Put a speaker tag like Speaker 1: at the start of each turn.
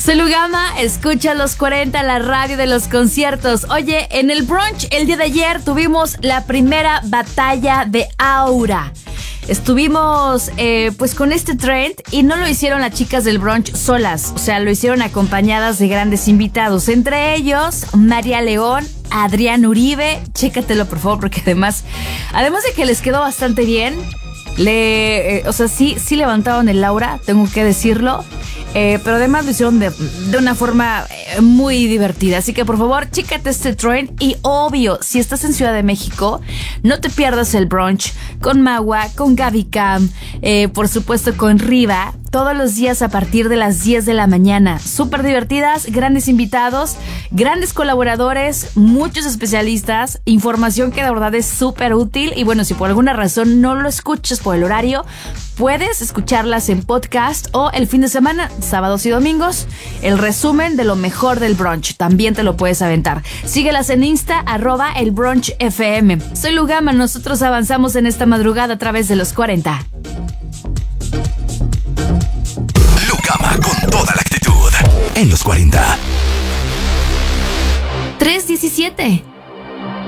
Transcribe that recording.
Speaker 1: Soy Lugama, escucha los 40, la radio de los conciertos. Oye, en el brunch el día de ayer tuvimos la primera batalla de Aura. Estuvimos pues con este trend y no lo hicieron las chicas del brunch solas, o sea, lo hicieron acompañadas de grandes invitados, entre ellos María León, Adrián Uribe, chécatelo por favor, porque además de que les quedó bastante bien, o sea, sí levantaron el aura, tengo que decirlo. Pero además lo hicieron de una forma muy divertida. Así que por favor, chécate este trend. Y obvio, si estás en Ciudad de México, no te pierdas el brunch con Magua, con Gaby Cam, por supuesto con Riva, todos los días a partir de las 10 de la mañana. Súper divertidas, grandes invitados, grandes colaboradores, muchos especialistas, información que de verdad es súper útil. Y bueno, si por alguna razón no lo escuchas por el horario, puedes escucharlas en podcast o el fin de semana, sábados y domingos, el resumen de lo mejor del brunch. También te lo puedes aventar. Síguelas en Insta, @elbrunchfm. Soy Lugama, nosotros avanzamos en esta madrugada a través de los 40.
Speaker 2: Lugama con toda la actitud en los 40.
Speaker 1: 3:17.